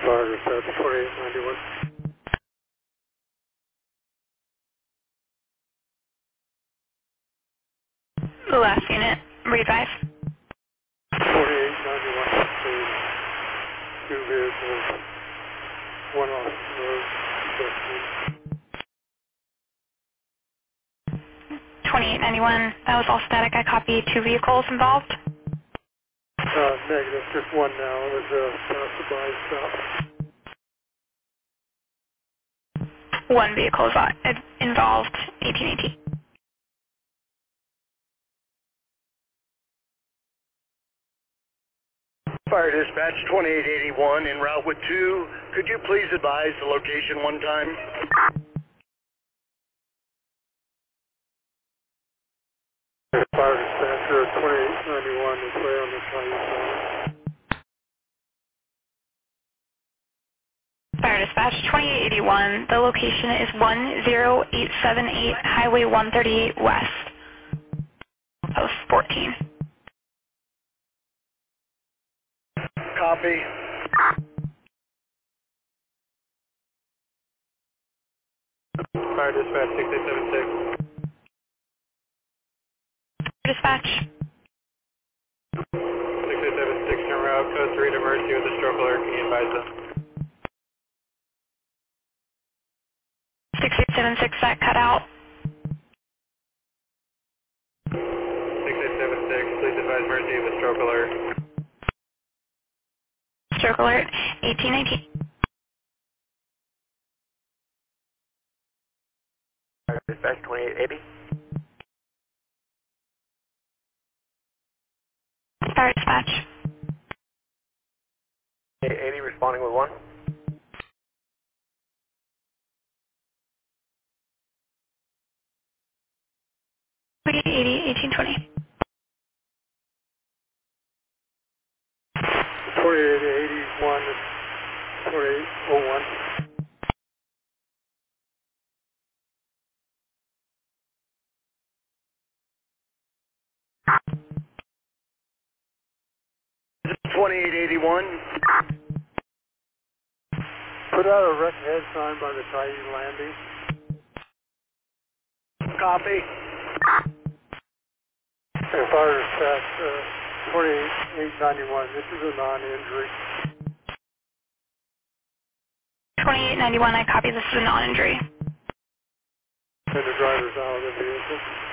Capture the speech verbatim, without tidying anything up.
Fire dispatch twenty-eight ninety-one. The last unit, re-drive. twenty-eight ninety-one, two vehicles, one off the road, twenty-eight ninety-one, that was all static. I copy two vehicles involved. uh, negative, just one now. It was a passerby stop. One vehicle is uh, involved, eighteen eighteen. Fire dispatch twenty-eight eighty-one en route with two. Could you please advise the location one time? Fire dispatcher twenty-eight ninety-one is way on the Cayuse side. Fire dispatch twenty-eight eighty-one, the location is one zero eight seven eight Highway one thirty-eight West, post fourteen. Copy. Fire dispatch six eight seven six. Dispatch. six eight seven six en route, code three to Mercy with a stroke alert. Can you advise them? six eight seven six, that cut out. six eight seven six, please advise Mercy of a stroke alert. Stroke alert, eighteen nineteen. Fire dispatch twenty-eight eighty. Fire dispatch. eighty responding with one. twenty-eight eighty, eighteen twenty. twenty-eight eighty-one, twenty-eight oh one. twenty-eight eighty-one. Put out a wreck head sign by the Cayuse landing. Copy. And fire dispatch uh, twenty-eight ninety-one, this is a non-injury. twenty-eight ninety-one, I copy, this is a non-injury. And the driver's out of the vehicle.